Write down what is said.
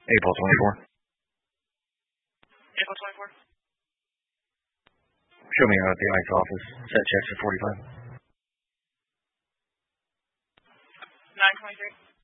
April 24. April 24. Show me out at the ICE office. Set checks at 45. 923.